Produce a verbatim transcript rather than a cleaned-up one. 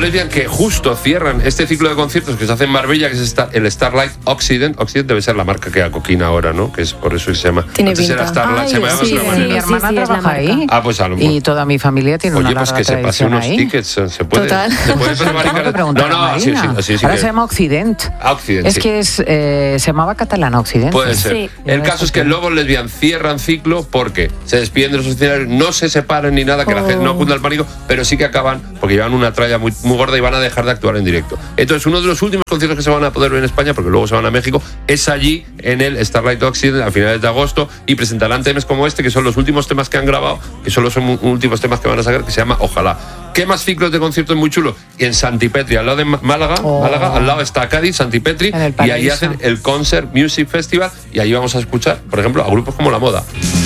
Lesbian, que justo cierran este ciclo de conciertos que se hace en Marbella, que es el Starlight Occident. Occident debe ser la marca que da Coquina ahora, ¿no? Que es por eso que se llama. Tiene Antes pinta. era Starlight, Ay, se llamaba sí, de otra sí, manera. Mi hermana sí, sí, trabaja ahí. Ah, pues a lo mejor. Y toda mi familia tiene una Oye, pues larga que se pase tradición unos ahí. tickets, se puede. Total. Se puede prevaricar. Tengo que preguntar No, no, a sí, sí, Marina. sí, sí Ahora que- se llama Occident. Ah, Occident, Es sí. que es, eh, se llamaba Catalana Occident. Puede ser. Sí. El caso es que luego Lesbian cierran ciclo porque se despiden de los escenarios, no se separan ni nada, que la Oh. gente no cunda el pánico, pero sí que acaban porque llevan una tralla muy, muy gorda y van a dejar de actuar en directo. Entonces, uno de los últimos conciertos que se van a poder ver en España, porque luego se van a México, es allí en el Starlight Occident a finales de agosto y presentarán temas como este, que son los últimos temas que han grabado, que solo son últimos temas que van a sacar, que se llama Ojalá. ¿Qué más ciclos de conciertos muy chulos? Y en Santipetri, al lado de Málaga, Oh. Málaga, al lado está Cádiz, Santipetri, En el y ahí paraíso. hacen el Concert Music Festival y ahí vamos a escuchar, por ejemplo, a grupos como La Moda.